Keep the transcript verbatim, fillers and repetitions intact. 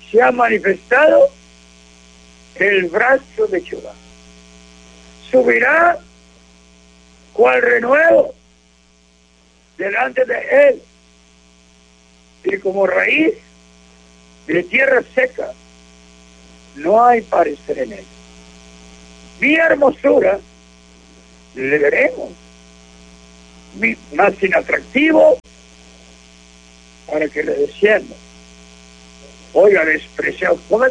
se ha manifestado el brazo de Jehová. Subirá cual renuevo delante de él, y como raíz de tierra seca, no hay parecer en él. Mi hermosura le veremos, mi, más inatractivo, para que le deseemos. Oiga, despreciado,